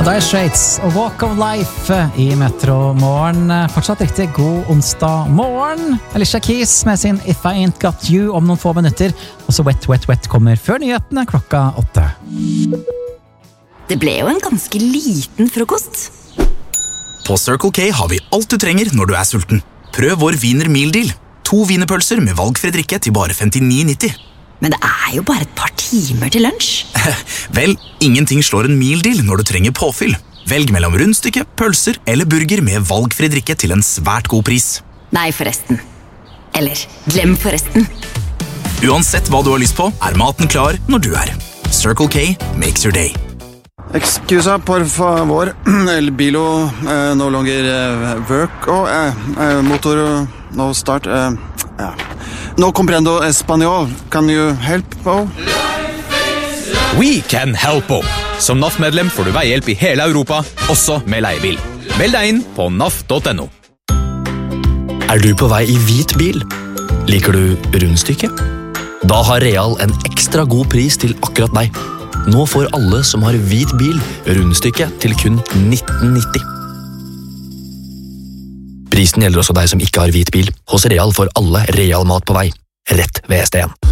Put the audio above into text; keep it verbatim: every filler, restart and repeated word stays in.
Dire Straits og Walk of Life i Metro Morgen. Fortsatt riktig god onsdag morgen. Alicia Keys med sin If I Ain't Got You om noen få minutter. Og så Wet, Wet, Wet kommer før nyhetene klokka åtte. Det ble jo en ganske liten frokost. På Circle K har vi alt du trenger når du er sulten. Prøv vår Wiener Meal Deal. To wienerpølser med valgfri drikke til bare femtini nitti. Men det er jo bare et par timer til lunsj. Vel, ingenting slår en meal deal når du trenger påfyll. Velg mellom rundstykke, pølser eller burger med valgfri drikke til en svært god pris. Nei, forresten. Eller, glem forresten. Uansett hva du har lyst på, er maten klar når du er. Circle K makes your day. Excusa, por favor. El bilo eh, no longer eh, work. Oh, eh, eh, motor no start. Eh, ja. No comprendo español. Can you help? Oh? We can help. Som N A F-medlem får du veihjelp i hele Europa, også med leiebil. Meld deg inn på N A F punktum no. Er du på vei i hvit bil? Liker du rundstykke? Da har Real en ekstra god pris til akkurat deg. Nå får alle som har hvit bil rundstykke til kun nitten nitti. Prisen gjelder også deg som ikke har hvit bil. Hos Real får alle Real mat på vei. Rett ved S D en.